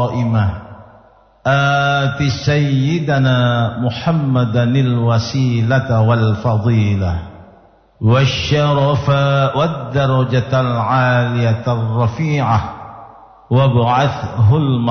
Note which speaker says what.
Speaker 1: القائمة آت سيدنا محمدا الوسيلة والفضيلة والشرف والدرجة العالية الرفيعة وابعثه